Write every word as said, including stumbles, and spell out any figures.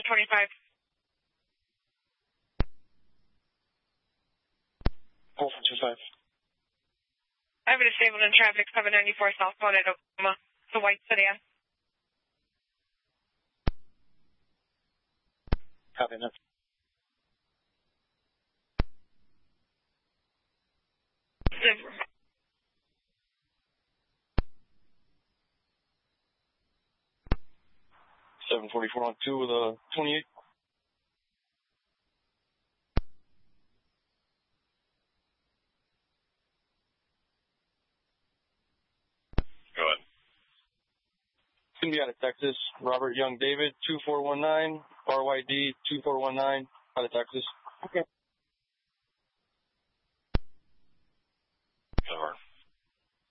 twenty-five. Four four two five. I have a disabled in traffic, seven ninety-four southbound at Oklahoma. It's a white sedan. Copy that. seven forty-four on two with a twenty-eight. Go ahead. It's going to be out of Texas. Robert Young David, two four one nine, R Y D two four one nine, out of Texas. Okay.